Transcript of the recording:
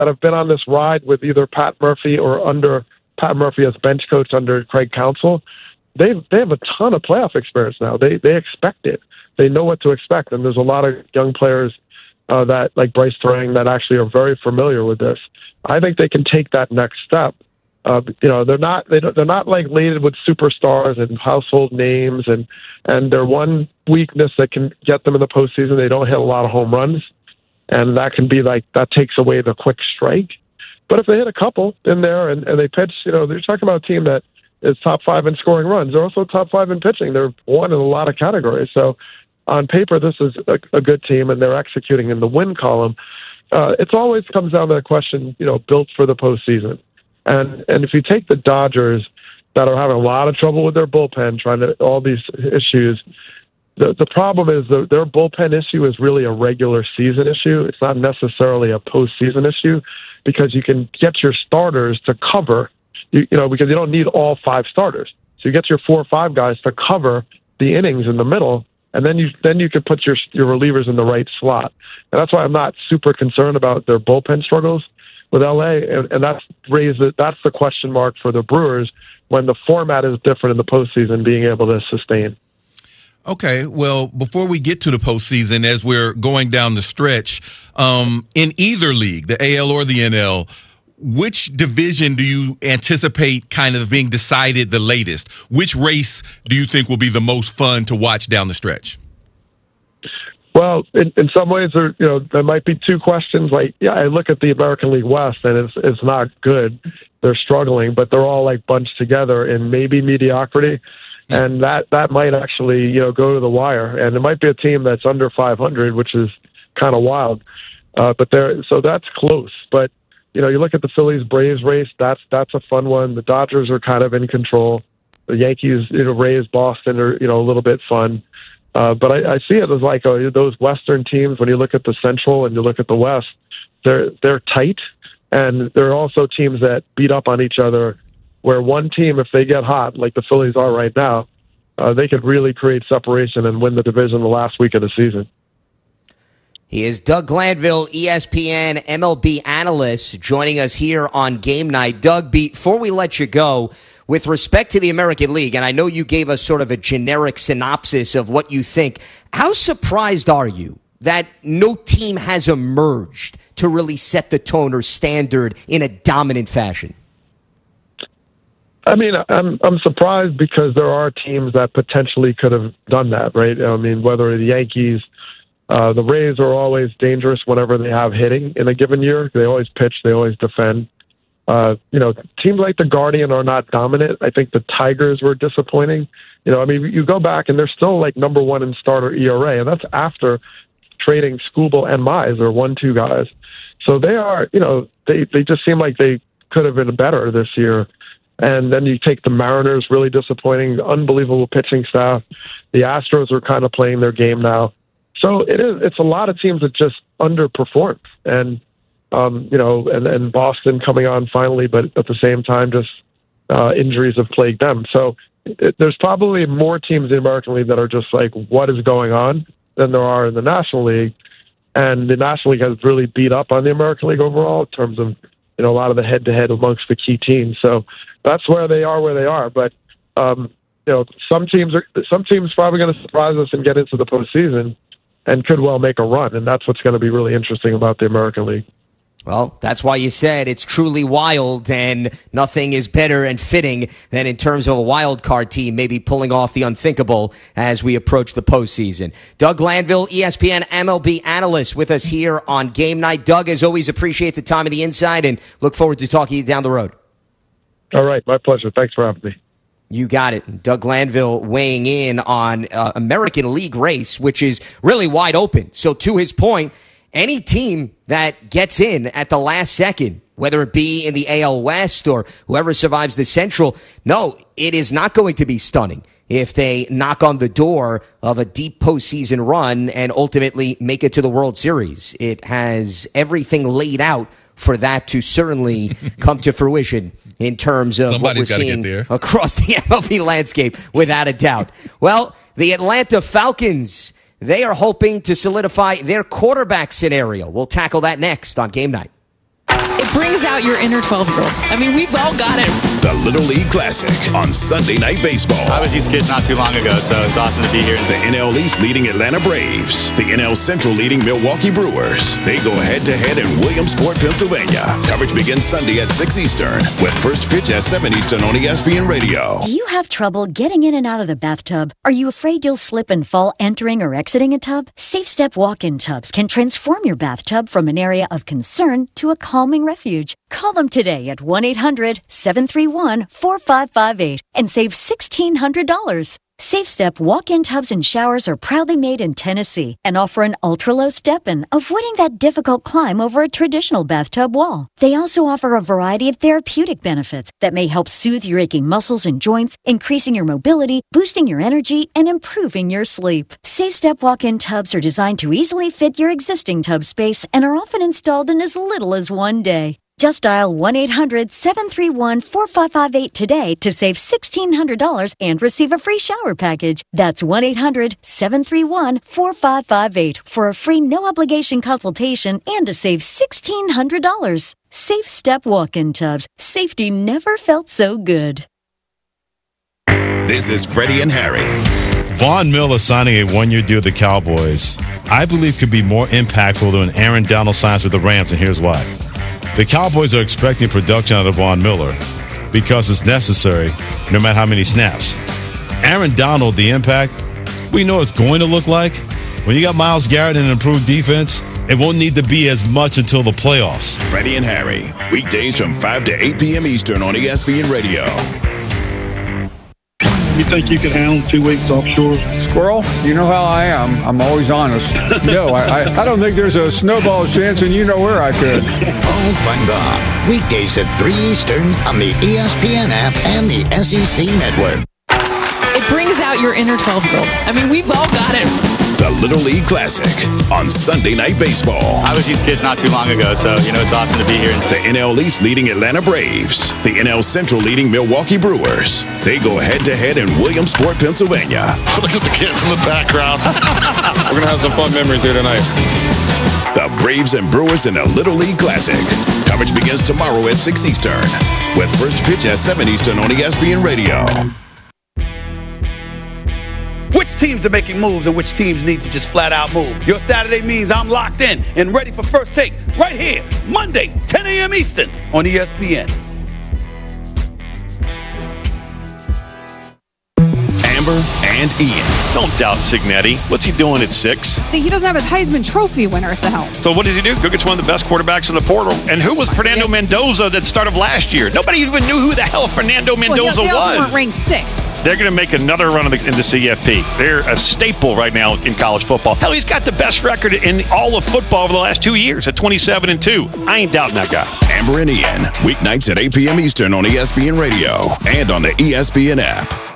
that have been on this ride with either Pat Murphy or under Pat Murphy as bench coach under Craig Counsell, they have a ton of playoff experience now. They expect it. They know what to expect, and there's a lot of young players that, like Bryce Terang, that actually are very familiar with this. I think they can take that next step. They're not like laden with superstars and household names, and their one weakness that can get them in the postseason, they don't hit a lot of home runs, and that can be like that takes away the quick strike. But if they hit a couple in there and they pitch, they're talking about a team that is top 5 in scoring runs. They're also top 5 in pitching. They're one in a lot of categories. So on paper, this is a good team, and they're executing in the win column. It always comes down to the question, built for the postseason. And if you take the Dodgers that are having a lot of trouble with their bullpen, all these issues, the problem is their bullpen issue is really a regular season issue. It's not necessarily a postseason issue because you can get your starters to cover, because you don't need all 5 starters. So you get your 4 or 5 guys to cover the innings in the middle, and then you could put your relievers in the right slot. And that's why I'm not super concerned about their bullpen struggles with LA, and that's the question mark for the Brewers when the format is different in the postseason, being able to sustain. Okay, well, before we get to the postseason, as we're going down the stretch, in either league, the AL or the NL, which division do you anticipate kind of being decided the latest? Which race do you think will be the most fun to watch down the stretch? Well, in some ways, there might be 2 questions. Like, I look at the American League West, and it's not good. They're struggling, but they're all like bunched together in maybe mediocrity, and that might actually go to the wire. And it might be a team that's under 500, which is kind of wild. So that's close. But you look at the Phillies Braves race. That's a fun one. The Dodgers are kind of in control. The Yankees, Rays, Boston are a little bit fun. But I see it as like those Western teams. When you look at the Central and you look at the West, they're tight, and there are also teams that beat up on each other. Where one team, if they get hot, like the Phillies are right now, they could really create separation and win the division the last week of the season. He is Doug Glanville, ESPN MLB analyst, joining us here on Game Night. Doug, before we let you go, with respect to the American League, and I know you gave us sort of a generic synopsis of what you think, how surprised are you that no team has emerged to really set the tone or standard in a dominant fashion? I mean, I'm surprised because there are teams that potentially could have done that, right? I mean, whether the Yankees, the Rays are always dangerous whenever they have hitting in a given year. They always pitch, they always defend. Teams like the Guardian are not dominant. I think the Tigers were disappointing. You go back and they're still like number 1 in starter ERA, and that's after trading Skubal and Mize, or 1-2 guys. So they are, they just seem like they could have been better this year. And then you take the Mariners, really disappointing, unbelievable pitching staff. The Astros are kind of playing their game now. So it's a lot of teams that just underperformed. And and Boston coming on finally, but at the same time, just injuries have plagued them. So there's probably more teams in the American League that are just like, what is going on, than there are in the National League. And the National League has really beat up on the American League overall in terms of, a lot of the head-to-head amongst the key teams. So that's where they are. But, some teams probably going to surprise us and get into the postseason and could well make a run. And that's what's going to be really interesting about the American League. Well, that's why you said it's truly wild, and nothing is better and fitting than in terms of a wild card team maybe pulling off the unthinkable as we approach the postseason. Doug Glanville, ESPN MLB analyst, with us here on Game Night. Doug, as always, appreciate the time and the insight, and look forward to talking to you down the road. All right, my pleasure. Thanks for having me. You got it. Doug Glanville weighing in on American League race, which is really wide open. So to his point, any team that gets in at the last second, whether it be in the AL West or whoever survives the Central, no, it is not going to be stunning if they knock on the door of a deep postseason run and ultimately make it to the World Series. It has everything laid out for that to certainly come to fruition in terms of what we're seeing across the MLB landscape, without a doubt. Well, the Atlanta Falcons, they are hoping to solidify their quarterback scenario. We'll tackle that next on Game Night. brings out your inner 12-year-old. I mean, we've all got it. The Little League Classic on Sunday Night Baseball. I was these kids not too long ago, so it's awesome to be here. The NL East leading Atlanta Braves. The NL Central leading Milwaukee Brewers. They go head-to-head in Williamsport, Pennsylvania. Coverage begins Sunday at 6 Eastern with first pitch at 7 Eastern on ESPN Radio. Do you have trouble getting in and out of the bathtub? Are you afraid you'll slip and fall entering or exiting a tub? Safe Step walk-in tubs can transform your bathtub from an area of concern to a calming refuge. Call them today at 1-800-731-4558 and save $1,600. Safe Step walk-in tubs and showers are proudly made in Tennessee and offer an ultra-low step-in, avoiding that difficult climb over a traditional bathtub wall. They also offer a variety of therapeutic benefits that may help soothe your aching muscles and joints, increasing your mobility, boosting your energy, and improving your sleep. Safe Step walk-in tubs are designed to easily fit your existing tub space and are often installed in as little as one day. Just dial 1-800-731-4558 today to save $1,600 and receive a free shower package. That's 1-800-731-4558 for a free no-obligation consultation and to save $1,600. Safe Step walk-in tubs. Safety never felt so good. This is Freddie and Harry. Von Miller signing a one-year deal with the Cowboys, I believe, could be more impactful than Aaron Donald signs with the Rams, and here's why. The Cowboys are expecting production out of Von Miller because it's necessary no matter how many snaps. Aaron Donald, the impact, we know it's going to look like. When you got Myles Garrett and an improved defense, it won't need to be as much until the playoffs. Freddie and Harry, weekdays from 5 to 8 p.m. Eastern on ESPN Radio. You think you could handle 2 weeks offshore? Squirrel, you know how I am. I'm always honest. No, I don't think there's a snowball chance, and you know where I could. Oh, fun gone. Weekdays at 3 Eastern on the ESPN app and the SEC Network. It brings out your inner 12-year-old. I mean, we've all got it. The Little League Classic on Sunday Night Baseball. I was these kids not too long ago, so, it's awesome to be here. The NL East leading Atlanta Braves. The NL Central leading Milwaukee Brewers. They go head-to-head in Williamsport, Pennsylvania. Look at the kids in the background. We're going to have some fun memories here tonight. The Braves and Brewers in a Little League Classic. Coverage begins tomorrow at 6 Eastern with first pitch at 7 Eastern on ESPN Radio. Which teams are making moves and which teams need to just flat out move? Your Saturday means I'm locked in and ready for First Take right here, Monday, 10 a.m. Eastern on ESPN. Amber and Ian. Don't doubt Cignetti. What's he doing at 6? He doesn't have his Heisman Trophy winner at the helm. So what does he do? Go get one of the best quarterbacks in the portal. And who was Fernando Mendoza that started last year? Nobody even knew who the hell Fernando Mendoza they also was. weren't ranked 6th. They're going to make another run in the CFP. They're a staple right now in college football. Hell, he's got the best record in all of football over the last 2 years at 27-2. I ain't doubting that guy. Amber and Ian, weeknights at 8 p.m. Eastern on ESPN Radio and on the ESPN app.